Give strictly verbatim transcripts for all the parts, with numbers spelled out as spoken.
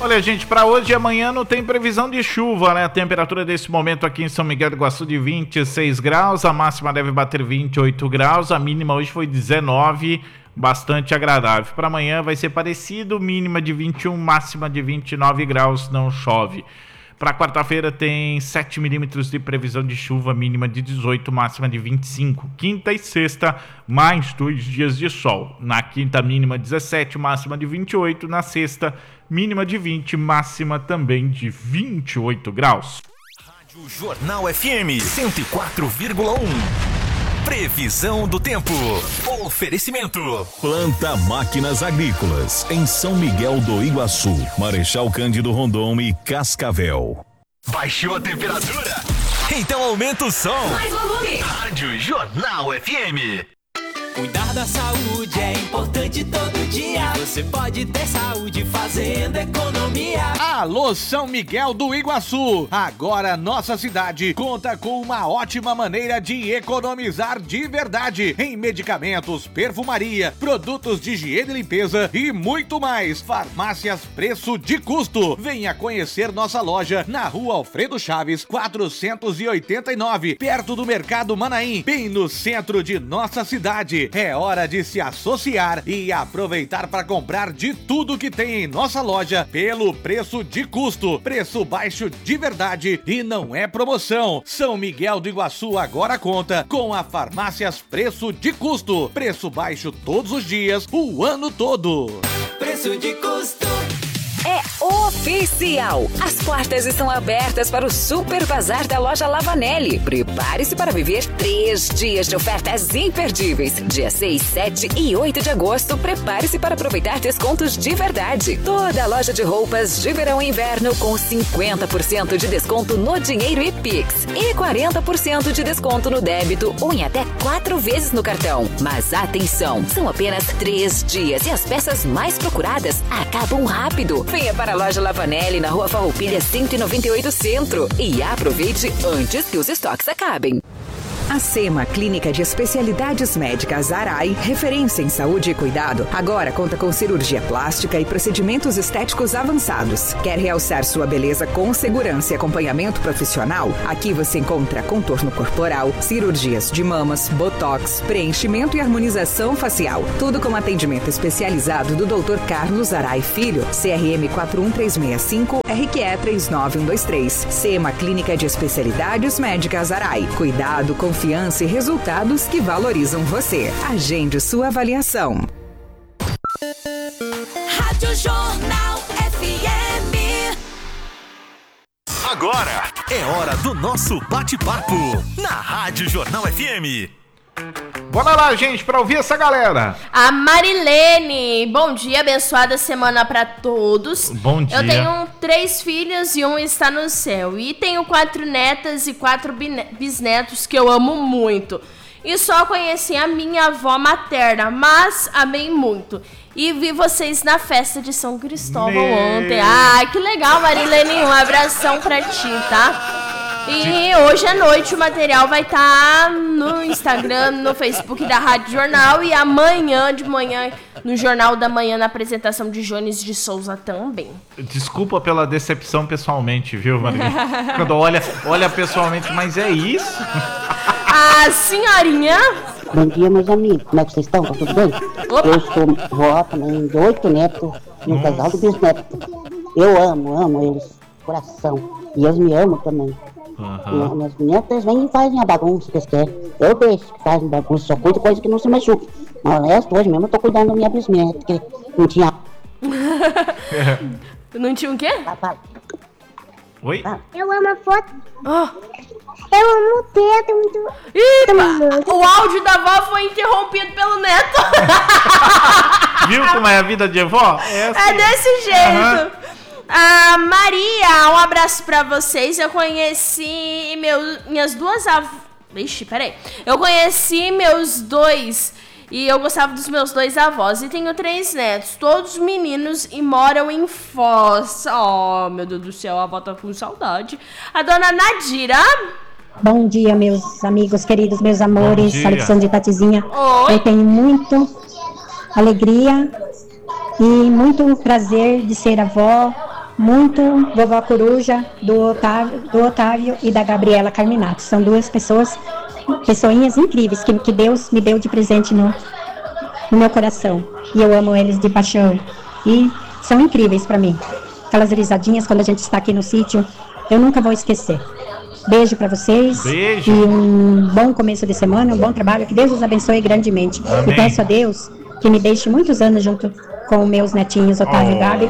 Olha, gente, para hoje e amanhã não tem previsão de chuva, né? A temperatura desse momento aqui em São Miguel do Iguaçu de vinte e seis graus, a máxima deve bater vinte e oito graus, a mínima hoje foi dezenove, bastante agradável. Para amanhã vai ser parecido, mínima de vinte e um, máxima de vinte e nove graus, não chove. Para quarta-feira tem sete milímetros de previsão de chuva, mínima de dezoito, máxima de vinte e cinco. Quinta e sexta, mais dois dias de sol. Na quinta, mínima dezessete, máxima de vinte e oito. Na sexta, mínima de vinte, máxima também de vinte e oito graus. Rádio Jornal F M cento e quatro vírgula um. Previsão do tempo. Oferecimento. Planta Máquinas Agrícolas, em São Miguel do Iguaçu, Marechal Cândido Rondon e Cascavel. Baixou a temperatura? Então aumenta o som. Mais volume. Rádio Jornal F M. Cuidar da saúde é importante todo dia. Você pode ter saúde fazendo economia. Alô, São Miguel do Iguaçu. Agora nossa cidade conta com uma ótima maneira de economizar de verdade em medicamentos, perfumaria, produtos de higiene e limpeza e muito mais. Farmácias Preço de Custo. Venha conhecer nossa loja na Rua Alfredo Chaves, quatrocentos e oitenta e nove, perto do Mercado Manaim, bem no centro de nossa cidade. É hora de se associar e aproveitar para comprar de tudo que tem em nossa loja pelo preço de custo. Preço baixo de verdade e não é promoção. São Miguel do Iguaçu agora conta com a Farmácias Preço de Custo. Preço baixo todos os dias, o ano todo. Preço de custo. É oficial! As portas estão abertas para o Super Bazar da loja Lavanelli. Prepare-se para viver três dias de ofertas imperdíveis. Dia seis, sete e oito de agosto, prepare-se para aproveitar descontos de verdade. Toda a loja de roupas de verão e inverno com cinquenta por cento de desconto no dinheiro e Pix. E quarenta por cento de desconto no débito ou em até quatro vezes no cartão. Mas atenção, são apenas três dias e as peças mais procuradas acabam rápido. Venha para a loja Lavanelli na Rua Farroupilha cento e noventa e oito Centro e aproveite antes que os estoques acabem. A SEMA, Clínica de Especialidades Médicas Arai, referência em saúde e cuidado, agora conta com cirurgia plástica e procedimentos estéticos avançados. Quer realçar sua beleza com segurança e acompanhamento profissional? Aqui você encontra contorno corporal, cirurgias de mamas, botox, preenchimento e harmonização facial. Tudo com atendimento especializado do doutor Carlos Arai Filho, C R M quatro um três seis cinco, R Q E três nove um dois três. SEMA, Clínica de Especialidades Médicas Arai. Cuidado, confiança e resultados que valorizam você. Agende sua avaliação. Rádio Jornal F M. Agora é hora do nosso bate-papo na Rádio Jornal F M. Bora lá, gente, pra ouvir essa galera. A Marilene, bom dia, abençoada semana pra todos. Bom dia. Eu tenho três filhos e um está no céu. E tenho quatro netas e quatro bisnetos que eu amo muito. E só conheci a minha avó materna, mas amei muito. E vi vocês na festa de São Cristóvão Meu... ontem. Ai, que legal, Marilene, um abração pra ti, tá? E hoje à noite o material vai estar tá no Instagram, no Facebook da Rádio Jornal e amanhã de manhã no Jornal da Manhã na apresentação de Jones de Souza também. Desculpa pela decepção pessoalmente, viu, Marilene? Quando olha, olha pessoalmente, mas é isso? A senhorinha... Bom dia, meus amigos. Como é que vocês estão? Tá tudo bem? Opa. Eu sou vó também de oito netos e um Nossa. casal de bisnetos. Eu amo, amo eles, coração. E eles me amam também. Uhum. Minhas netas vêm e fazem a bagunça que eles querem. Eu deixo que fazem bagunça, só cuido coisa que não se machuca. Mas o resto, hoje mesmo eu tô cuidando da minha bisneta, que não tinha... Não tinha o quê? Papai. Oi? Ah. Eu amo a foto. Oh. Eu amo o teto muito. Ih, o áudio da avó foi interrompido pelo neto. Viu como é a vida de avó? É, assim. É desse jeito. Uhum. Ah, Maria, um abraço pra vocês. Eu conheci meu, minhas duas avós. Ixi, peraí. Eu conheci meus dois. E eu gostava dos meus dois avós. E tenho três netos, todos meninos e moram em Foz. Oh, meu Deus do céu, a avó tá com saudade. A dona Nadira. Bom dia, meus amigos queridos, meus amores. Alexandre e Tatizinha. Oi. Eu tenho muito alegria e muito prazer de ser avó muito vovó Coruja, do Otávio, do Otávio e da Gabriela Carminato. São duas pessoas, pessoinhas incríveis que, que Deus me deu de presente no, no meu coração. E eu amo eles de paixão. E são incríveis para mim. Aquelas risadinhas quando a gente está aqui no sítio, eu nunca vou esquecer. Beijo para vocês. Beijo. E um bom começo de semana, um bom trabalho. Que Deus os abençoe grandemente. Amém. E peço a Deus que me deixe muitos anos junto com meus netinhos, Otávio oh, e Gabi,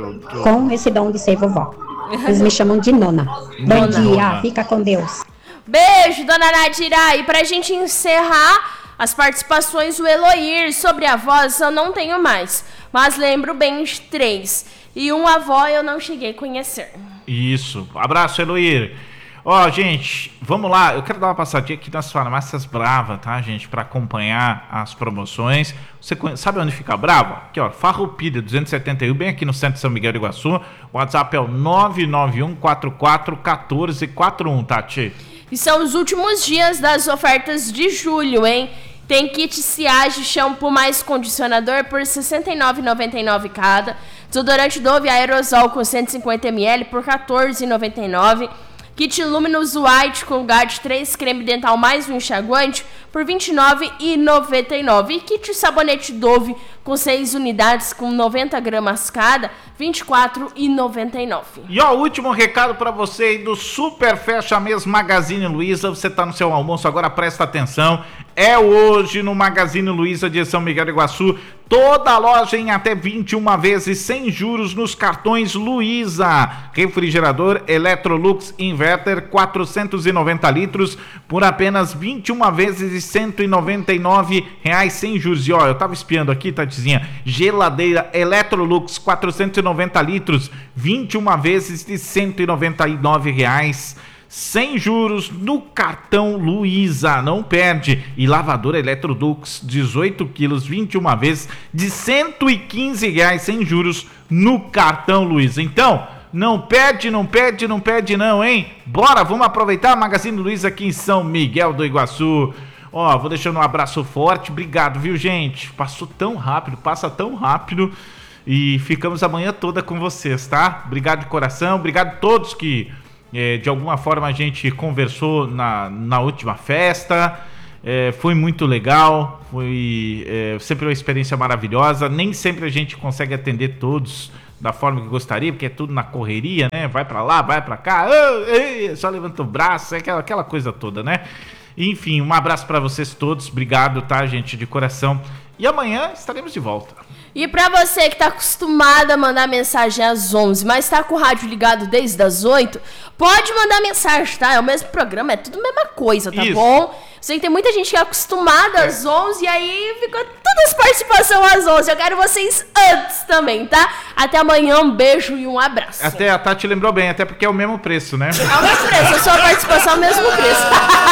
com esse dom de ser vovó. Eles me chamam de Nona. Bom dia, Nona. Fica com Deus. Beijo, dona Nadira. E pra gente encerrar as participações, o Eloir sobre a voz eu não tenho mais, mas lembro bem de três. E uma avó eu não cheguei a conhecer. Isso. Abraço, Eloir. Ó, oh, gente, vamos lá. Eu quero dar uma passadinha aqui nas farmácias Brava, tá, gente? Pra acompanhar as promoções. Você conhece, sabe onde fica Brava? Aqui, ó, Farroupilha duzentos e setenta e um, bem aqui no centro de São Miguel do Iguaçu. O WhatsApp é o nove nove um quatro quatro um quatro quatro um, Tati. E são os últimos dias das ofertas de julho, hein? Tem kit Ciage shampoo mais condicionador por sessenta e nove reais e noventa e nove centavos cada. Desodorante Dove aerosol com cento e cinquenta mililitros por quatorze reais e noventa e nove centavos. Kit Luminous White com Guard três, creme dental mais um enxaguante por vinte e nove reais e noventa e nove centavos. E kit sabonete Dove com seis unidades com noventa gramas cada, vinte e quatro reais e noventa e nove centavos. E ó, último recado pra você aí do Super Fecha Mês Magazine Luiza. Você tá no seu almoço, agora presta atenção. É hoje no Magazine Luiza de São Miguel do Iguaçu. Toda a loja em até vinte e uma vezes sem juros nos cartões Luiza. Refrigerador Electrolux Inverter quatrocentos e noventa litros por apenas vinte e uma vezes e cento e noventa e nove reais sem juros. E ó, eu tava espiando aqui, Tatizinha. Geladeira Electrolux quatrocentos e noventa litros, vinte e uma vezes de cento e noventa e nove reais. Sem juros no cartão Luiza, não perde. E lavadora Electrolux dezoito quilos, vinte e uma vezes de cento e quinze reais sem juros no cartão Luiza. Então, não perde, não perde, não perde não, hein? Bora, vamos aproveitar a Magazine Luiza aqui em São Miguel do Iguaçu. Ó, vou deixando um abraço forte, obrigado, viu, gente? Passou tão rápido, passa tão rápido. E ficamos a manhã toda com vocês, tá? Obrigado de coração, obrigado a todos que... É, de alguma forma a gente conversou na, na última festa, é, foi muito legal, foi é, sempre uma experiência maravilhosa. Nem sempre a gente consegue atender todos da forma que gostaria, porque é tudo na correria, né? Vai pra lá, vai pra cá, oh, oh, só levanta o braço, é aquela, aquela coisa toda, né? Enfim, um abraço pra vocês todos, obrigado, tá, gente, de coração. E amanhã estaremos de volta. E pra você que tá acostumado a mandar mensagem às onze, mas tá com o rádio ligado desde as oito, pode mandar mensagem, tá? É o mesmo programa, é tudo a mesma coisa, tá Isso. bom? Sei que tem muita gente que é acostumada é. às onze e aí ficou todas as participações às onze. Eu quero vocês antes também, tá? Até amanhã, um beijo e um abraço. Até a Tati lembrou bem, até porque é o mesmo preço, né? É o mesmo preço, a sua participação é o mesmo preço.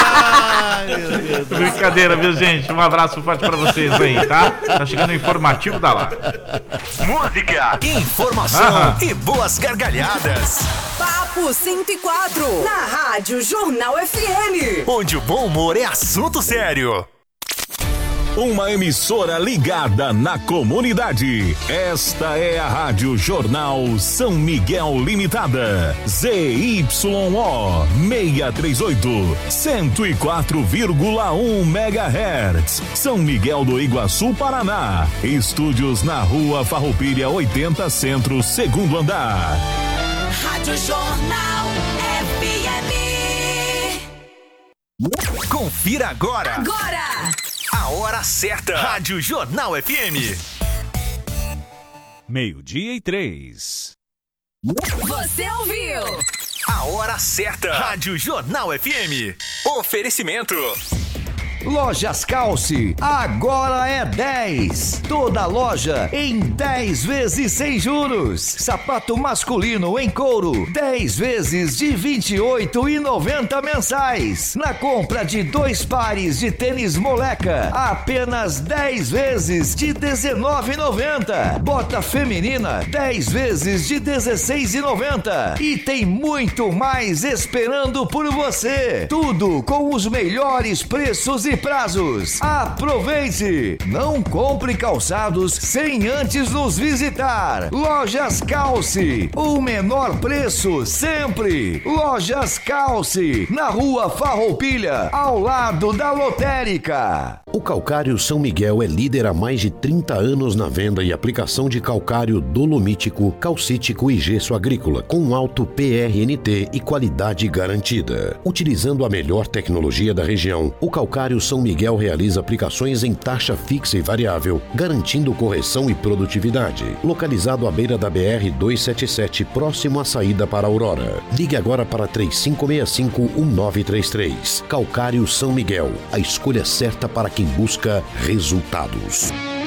Ai, meu Deus. Brincadeira, viu, gente? Um abraço forte pra vocês aí, tá? Tá chegando o informativo da lá. Música, informação Aham. e boas gargalhadas. Papo cento e quatro, na Rádio Jornal F M. Onde o bom humor é assunto sério. Uma emissora ligada na comunidade. Esta é a Rádio Jornal São Miguel Limitada. Z Y O seiscentos e trinta e oito, cento e quatro vírgula um megahertz. São Miguel do Iguaçu, Paraná. Estúdios na Rua Farroupilha oitenta Centro, segundo andar. Rádio Jornal F M. Confira agora. Agora. A hora certa. Rádio Jornal F M. Meio-dia e três. Você ouviu? A hora certa. Rádio Jornal F M. Oferecimento. Lojas Calce, agora é dez. Toda loja em dez vezes sem juros. Sapato masculino em couro, dez vezes de vinte e oito reais e noventa centavos mensais. Na compra de dois pares de tênis moleca, apenas dez vezes de dezenove reais e noventa centavos. Bota feminina, dez vezes de dezesseis reais e noventa centavos. E tem muito mais esperando por você. Tudo com os melhores preços e prazos. Aproveite! Não compre calçados sem antes nos visitar. Lojas Calce, o menor preço sempre. Lojas Calce, na rua Farroupilha, ao lado da lotérica. O Calcário São Miguel é líder há mais de trinta anos na venda e aplicação de calcário dolomítico, calcítico e gesso agrícola, com alto P R N T e qualidade garantida. Utilizando a melhor tecnologia da região, o Calcário São Miguel realiza aplicações em taxa fixa e variável, garantindo correção e produtividade. Localizado à beira da B R duzentos e setenta e sete, próximo à saída para Aurora. Ligue agora para três cinco seis cinco, um nove três três. Calcário São Miguel, a escolha certa para quem busca resultados.